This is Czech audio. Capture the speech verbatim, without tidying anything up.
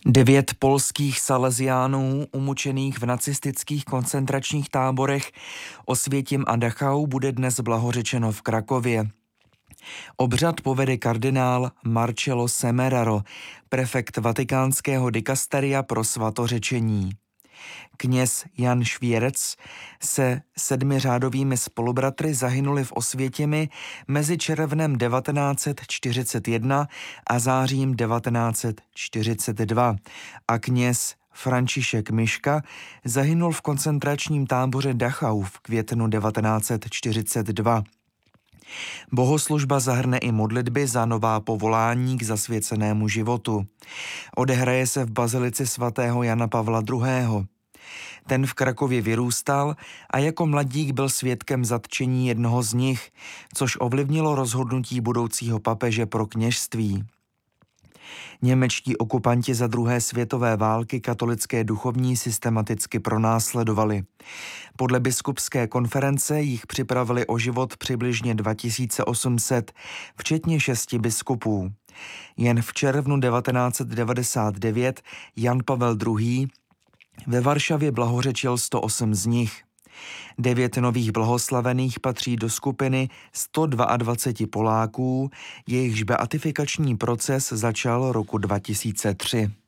Devět polských salesiánů umučených v nacistických koncentračních táborech Osvětim a Dachau bude dnes blahořečeno v Krakově. Obřad povede kardinál Marcello Semeraro, prefekt vatikánského dikasteria pro svatořečení. Kněz Jan Švierec se sedmi řádovými spolubratry zahynuli v Osvětimi mezi červnem devatenáct set čtyřicet jedna a zářím devatenáct set čtyřicet dva a kněz František Miška zahynul v koncentračním táboře Dachau v květnu devatenáct set čtyřicet dva. Bohoslužba zahrne i modlitby za nová povolání k zasvěcenému životu. Odehraje se v bazilice svatého Jana Pavla druhého. Ten v Krakově vyrůstal a jako mladík byl svědkem zatčení jednoho z nich, což ovlivnilo rozhodnutí budoucího papeže pro kněžství. Němečtí okupanti za druhé světové války katolické duchovní systematicky pronásledovali. Podle biskupské konference jich připravili o život přibližně dva tisíce osm set, včetně šesti biskupů. Jen v červnu devatenáct set devadesát devět Jan Pavel druhý. ve Varšavě blahořečil sto osm z nich. Devět nových blahoslavených patří do skupiny sto dvacet dva Poláků, jejichž beatifikační proces začal roku dva tisíce tři.